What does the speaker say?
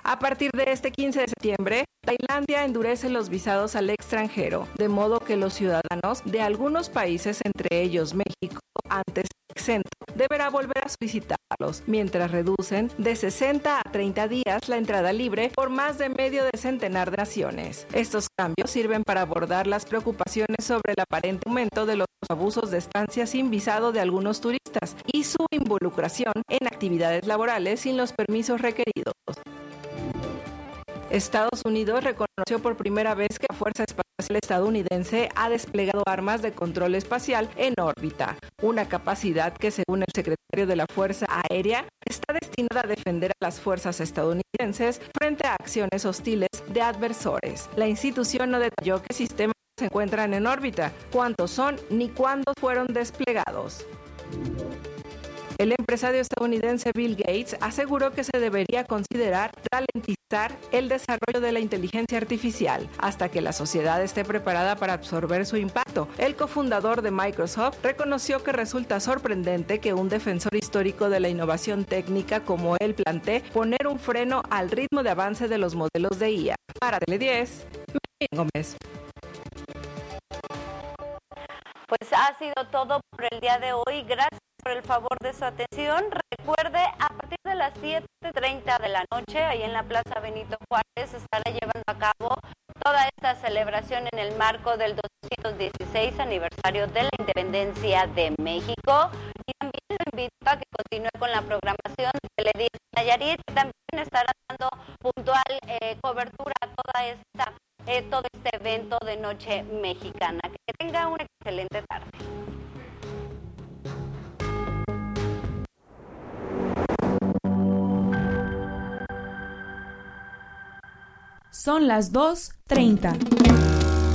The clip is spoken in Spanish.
A partir de este 15 de septiembre, Tailandia endurece los visados al extranjero, de modo que los ciudadanos de algunos países, entre ellos México, antes exento, deberá volver a solicitarlos, mientras reducen de 60 a 30 días la entrada libre por más de medio de centenar de naciones. Estos cambios sirven para abordar las preocupaciones sobre el aparente aumento de los abusos de estancia sin visado de algunos turistas y su involucración en actividades laborales sin los permisos requeridos. Estados Unidos reconoció por primera vez que la Fuerza Espacial Estadounidense ha desplegado armas de control espacial en órbita, una capacidad que, según el secretario de la Fuerza Aérea, está destinada a defender a las fuerzas estadounidenses frente a acciones hostiles de adversores. La institución no detalló qué sistemas se encuentran en órbita, cuántos son ni cuándo fueron desplegados. El empresario estadounidense Bill Gates aseguró que se debería considerar ralentizar el desarrollo de la inteligencia artificial hasta que la sociedad esté preparada para absorber su impacto. El cofundador de Microsoft reconoció que resulta sorprendente que un defensor histórico de la innovación técnica como él plantee poner un freno al ritmo de avance de los modelos de IA. Para Tele10, Miriam Gómez. Pues ha sido todo por el día de hoy. Gracias por el favor de su atención. Recuerde, a partir de las 7:30 de la noche, ahí en la Plaza Benito Juárez, se estará llevando a cabo toda esta celebración en el marco del 216 aniversario de la Independencia de México. Y también lo invito a que continúe con la programación de Tele10 Nayarit, que también estará dando puntual cobertura a todo este evento de Noche Mexicana. Que tenga una excelente tarde. Son las 2:30.